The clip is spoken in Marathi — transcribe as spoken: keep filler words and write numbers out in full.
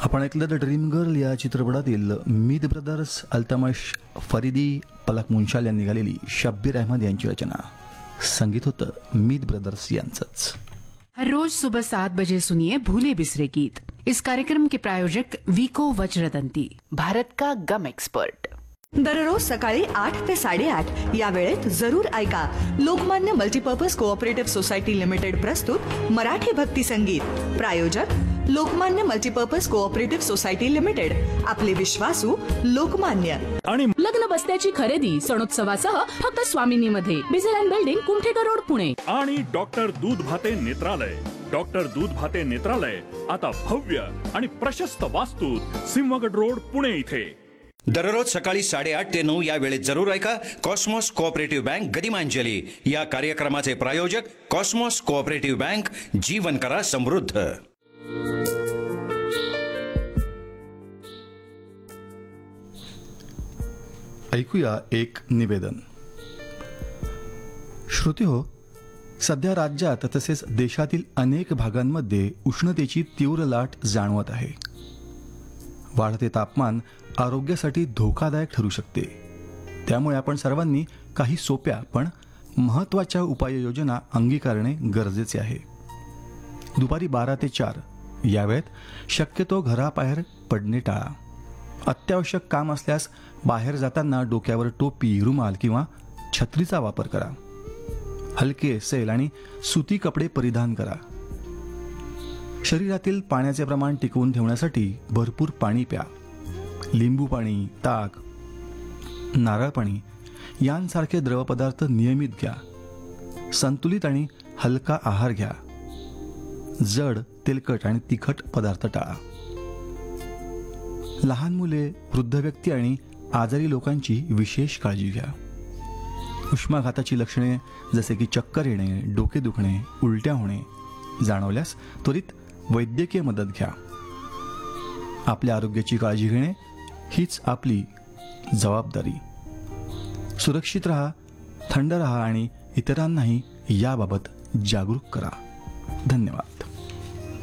आपण ऐकलं द ड्रीम गर्ल या चित्रपटातील मीत ब्रदर्स अल्तमश फरिदी पलक मुंशाल यांनी गालेली शब्बीर अहमद यांची रचना. संगीत होतं मीत ब्रदर्स यांचंच. हर रोज सुबह सात बजे सुनिए भूले बिसरे गीत. इस कार्यक्रम के प्रायोजक विको वज्रदंती, भारत का गम एक्सपर्ट. दररोज सकाळी आठ ते साडेआठ या वेळेत जरूर ऐका Lokmanya multipurpose cooperative society limited प्रस्तुत मराठी भक्ती संगीत. प्रायोजक Lokmanya multipurpose cooperative society limited. आपले विश्वासू लोकमान्य. आणि लग्न बस्त्याची खरेदी सणोत्सवासह फक्त स्वामिनीमध्ये, बिझेल बिल्डिंग, कुमठेकर रोड, पुणे. आणि डॉक्टर दूध भाते नेत्रालय. डॉक्टर दूध भाते नेत्रालय आता भव्य आणि प्रशस्त वास्तूत सिंहगड रोड, पुणे इथे. दररोज सकाळी साडेआठ ते नऊ या वेळेत जरूर ऐका कॉस्मॉस कोऑपरेटिव्ह बँक गदिमांजली या कार्यक्रमाचे प्रायोजक कॉस्मॉस कोऑपरेटिव्ह बँक. जीवन करा समृद्ध. ऐकूया एक निवेदन. श्रोते हो, सध्या राज्यात तसेच देशातील अनेक भागांमध्ये उष्णतेची तीव्र लाट जाणवत आहे. वाढते तापमान आरोग्यासाठी धोकादायक ठरू शकते. त्यामुळे आपण सर्वांनी काही सोप्या पण महत्त्वाच्या उपाययोजना अंगीकारणे गरजेचे आहे. दुपारी बारा ते चार या वेळेत शक्यतो घराबाहेर पडणे टाळा. अत्यावश्यक काम असल्यास बाहेर जाताना डोक्यावर टोपी, रुमाल किंवा छत्रीचा वापर करा. हलके, सैल आणि सुती कपडे परिधान करा. शरीरातील पाण्याचे प्रमाण टिकवून ठेवण्यासाठी भरपूर पाणी प्या. लिंबू पाणी, ताक, नारळ पाणी यांसारखे द्रवपदार्थ नियमित घ्या. संतुलित आणि हलका आहार घ्या. जड, तेलकट आणि तिखट पदार्थ टाळा. लहान मुले, वृद्ध व्यक्ती आणि आजारी लोकांची विशेष काळजी घ्या. उष्माघाताची लक्षणे जसे की चक्कर येणे, डोके दुखणे, उलट्या होणे जाणवल्यास त्वरित वैद्यकीय मदत घ्या. आपल्या आरोग्याची काळजी घेणे हीच आपली जबाबदारी. सुरक्षित राहा, थंड राहा आणि इतरांनाही याबाबत जागरूक करा. धन्यवाद.